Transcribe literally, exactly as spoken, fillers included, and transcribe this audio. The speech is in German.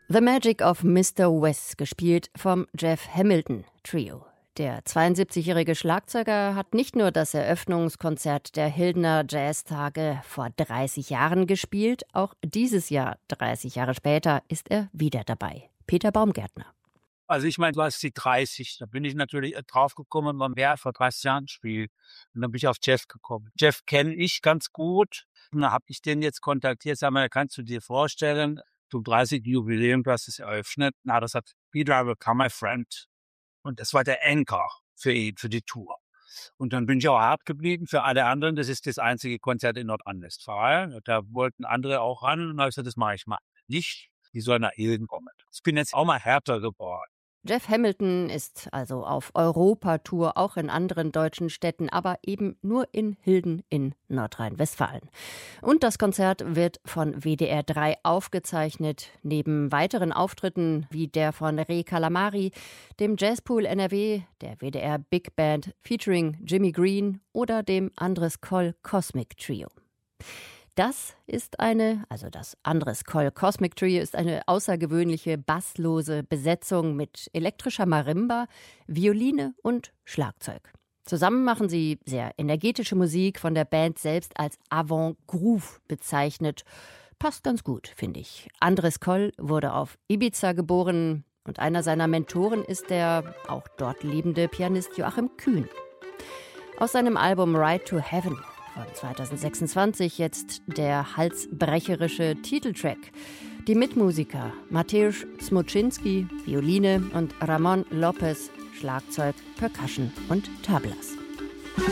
The Magic of Mister West, gespielt vom Jeff Hamilton Trio. Der zweiundsiebzigjährige Schlagzeuger hat nicht nur das Eröffnungskonzert der Hildener Jazztage vor dreißig Jahren gespielt, auch dieses Jahr, dreißig Jahre später, ist er wieder dabei. Peter Baumgärtner. Also ich meine, du hast die dreißig, da bin ich natürlich drauf gekommen, wann wer vor dreißig Jahren spielt. Und dann bin ich auf Jeff gekommen. Jeff kenne ich ganz gut. Und dann habe ich den jetzt kontaktiert, sag mal, kannst du dir vorstellen, zum dreißigsten Jubiläum, du hast es eröffnet. Na, das hat Peter, I Will Come My Friend. Und das war der Anchor für ihn, für die Tour. Und dann bin ich auch hart geblieben für alle anderen. Das ist das einzige Konzert in Nordrhein-Westfalen. Da wollten andere auch ran. Und dann habe ich gesagt, das mache ich mal nicht. Die sollen nach Hilden kommen. Ich bin jetzt auch mal härter geworden. Jeff Hamilton ist also auf Europatour, auch in anderen deutschen Städten, aber eben nur in Hilden in Nordrhein-Westfalen. Und das Konzert wird von W D R drei aufgezeichnet, neben weiteren Auftritten wie der von Re Calamari, dem Jazzpool N R W, der W D R Big Band featuring Jimmy Green oder dem Andres Koll Cosmic Trio. Das ist eine, also das Andres Koll Cosmic Trio ist eine außergewöhnliche basslose Besetzung mit elektrischer Marimba, Violine und Schlagzeug. Zusammen machen sie sehr energetische Musik, von der Band selbst als Avant-Groove bezeichnet. Passt ganz gut, finde ich. Andres Koll wurde auf Ibiza geboren und einer seiner Mentoren ist der auch dort lebende Pianist Joachim Kühn. Aus seinem Album Ride to Heaven von zweitausendsechsundzwanzig jetzt der halsbrecherische Titeltrack. Die Mitmusiker Mateusz Smoczynski, Violine und Ramon Lopez, Schlagzeug, Percussion und Tablas.